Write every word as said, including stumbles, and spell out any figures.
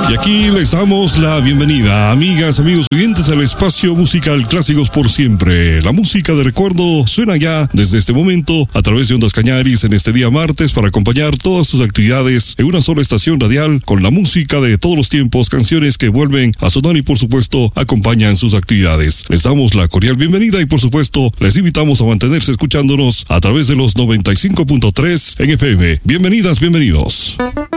Y aquí les damos la bienvenida, amigas, amigos oyentes, al espacio musical Clásicos por Siempre. La música de recuerdo suena ya desde este momento a través de Ondas Cañaris en este día martes para acompañar todas sus actividades en una sola estación radial con la música de todos los tiempos, canciones que vuelven a sonar y por supuesto acompañan sus actividades. Les damos la cordial bienvenida y por supuesto les invitamos a mantenerse escuchándonos a través de los noventa y cinco punto tres en F M. Bienvenidas, bienvenidos.